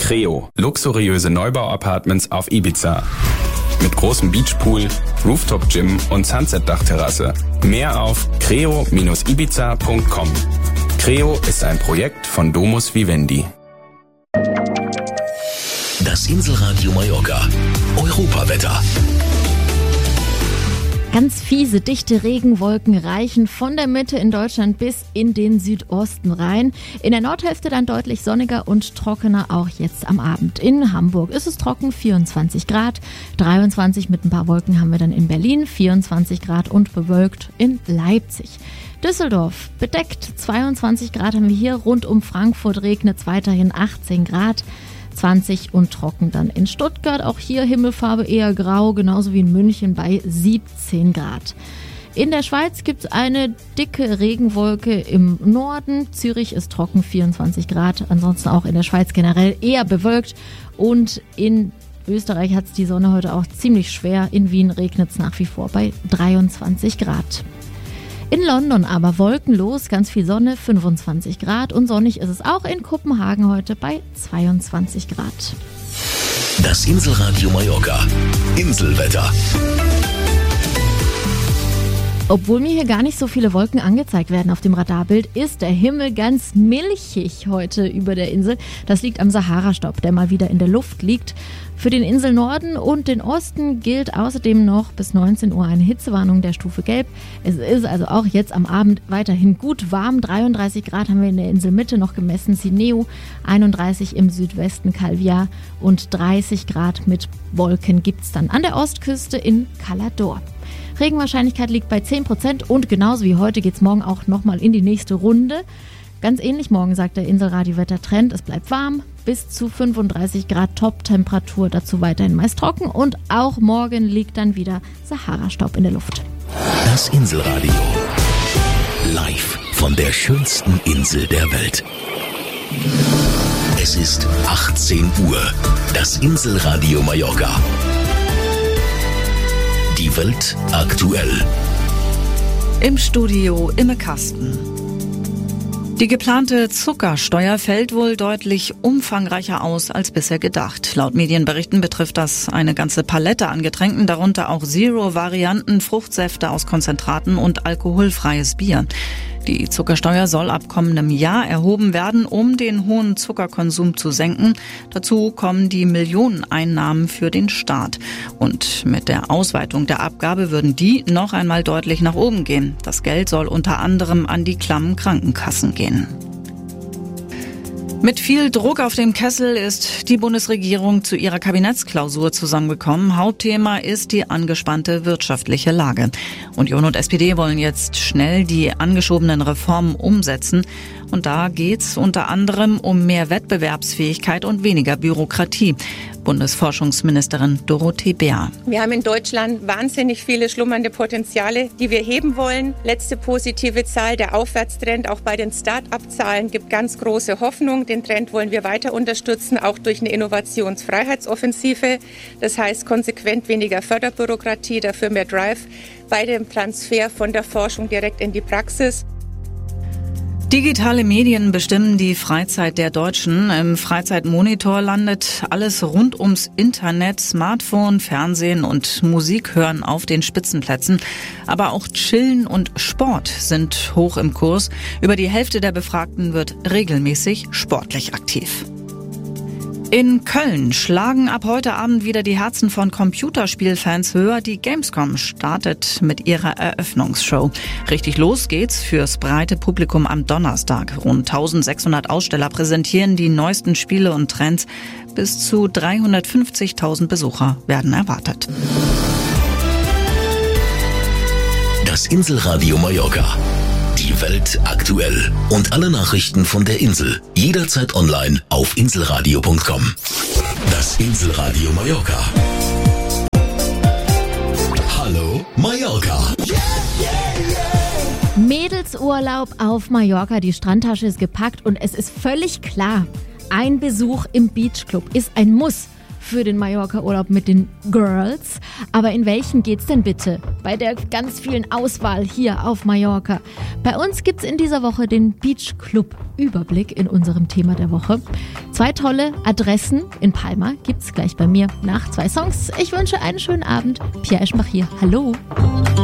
Creo, luxuriöse Neubau-Apartments auf Ibiza. Mit großem Beachpool, Rooftop-Gym und Sunset-Dachterrasse. Mehr auf creo-ibiza.com. Creo ist ein Projekt von Domus Vivendi. Das Inselradio Mallorca. Europawetter. Ganz fiese, dichte Regenwolken reichen von der Mitte in Deutschland bis in den Südosten rein. In der Nordhälfte dann deutlich sonniger und trockener, auch jetzt am Abend. In Hamburg ist es trocken, 24 Grad. 23 mit ein paar Wolken haben wir dann in Berlin, 24 Grad und bewölkt in Leipzig. Düsseldorf bedeckt, 22 Grad haben wir hier. Rund um Frankfurt regnet es weiterhin, 18 Grad. 20 und trocken dann in Stuttgart. Auch hier Himmelfarbe eher grau, genauso wie in München bei 17 Grad. In der Schweiz gibt es eine dicke Regenwolke im Norden. Zürich ist trocken, 24 Grad. Ansonsten auch in der Schweiz generell eher bewölkt. Und in Österreich hat es die Sonne heute auch ziemlich schwer. In Wien regnet es nach wie vor bei 23 Grad. In London aber wolkenlos, ganz viel Sonne, 25 Grad und sonnig ist es auch in Kopenhagen heute bei 22 Grad. Das Inselradio Mallorca. Inselwetter. Obwohl mir hier gar nicht so viele Wolken angezeigt werden auf dem Radarbild, ist der Himmel ganz milchig heute über der Insel. Das liegt am Sahara-Staub, der mal wieder in der Luft liegt. Für den Inselnorden und den Osten gilt außerdem noch bis 19 Uhr eine Hitzewarnung der Stufe Gelb. Es ist also auch jetzt am Abend weiterhin gut warm. 33 Grad haben wir in der Inselmitte noch gemessen, Sineu, 31 im Südwesten Calvia und 30 Grad mit Wolken gibt es dann an der Ostküste in Cala d'Or. Regenwahrscheinlichkeit liegt bei 10% und genauso wie heute geht es morgen auch nochmal in die nächste Runde. Ganz ähnlich morgen sagt der Inselradio-Wettertrend, es bleibt warm, bis zu 35 Grad Top-Temperatur, dazu weiterhin meist trocken und auch morgen liegt dann wieder Sahara-Staub in der Luft. Das Inselradio. Live von der schönsten Insel der Welt. Es ist 18 Uhr. Das Inselradio Mallorca. Die Welt aktuell. Im Studio Imme Kasten. Die geplante Zuckersteuer fällt wohl deutlich umfangreicher aus als bisher gedacht. Laut Medienberichten betrifft das eine ganze Palette an Getränken, darunter auch Zero-Varianten, Fruchtsäfte aus Konzentraten und alkoholfreies Bier. Die Zuckersteuer soll ab kommendem Jahr erhoben werden, um den hohen Zuckerkonsum zu senken. Dazu kommen die Millioneneinnahmen für den Staat. Und mit der Ausweitung der Abgabe würden die noch einmal deutlich nach oben gehen. Das Geld soll unter anderem an die klammen Krankenkassen gehen. Mit viel Druck auf dem Kessel ist die Bundesregierung zu ihrer Kabinettsklausur zusammengekommen. Hauptthema ist die angespannte wirtschaftliche Lage. Union und SPD wollen jetzt schnell die angeschobenen Reformen umsetzen. Und da geht's unter anderem um mehr Wettbewerbsfähigkeit und weniger Bürokratie. Bundesforschungsministerin Dorothee Bär. Wir haben in Deutschland wahnsinnig viele schlummernde Potenziale, die wir heben wollen. Letzte positive Zahl, der Aufwärtstrend auch bei den Start-up-Zahlen gibt ganz große Hoffnung. Den Trend wollen wir weiter unterstützen, auch durch eine Innovationsfreiheitsoffensive. Das heißt konsequent weniger Förderbürokratie, dafür mehr Drive bei dem Transfer von der Forschung direkt in die Praxis. Digitale Medien bestimmen die Freizeit der Deutschen. Im Freizeitmonitor landet alles rund ums Internet, Smartphone, Fernsehen und Musik hören auf den Spitzenplätzen. Aber auch Chillen und Sport sind hoch im Kurs. Über die Hälfte der Befragten wird regelmäßig sportlich aktiv. In Köln schlagen ab heute Abend wieder die Herzen von Computerspielfans höher. Die Gamescom startet mit ihrer Eröffnungsshow. Richtig los geht's fürs breite Publikum am Donnerstag. Rund 1600 Aussteller präsentieren die neuesten Spiele und Trends. Bis zu 350.000 Besucher werden erwartet. Das Inselradio Mallorca. Die Welt aktuell und alle Nachrichten von der Insel. Jederzeit online auf inselradio.com. Das Inselradio Mallorca. Hallo Mallorca. Mädelsurlaub auf Mallorca, die Strandtasche ist gepackt und es ist völlig klar, ein Besuch im Beachclub ist ein Muss. für den Mallorca-Urlaub mit den Girls. Aber in welchen geht's denn bitte? Bei der ganz vielen Auswahl hier auf Mallorca. Bei uns gibt's in dieser Woche den Beach Club Überblick in unserem Thema der Woche. 2 tolle Adressen in Palma gibt's gleich bei mir nach 2 Songs. Ich wünsche einen schönen Abend. Pia Eschenbach hier. Hallo.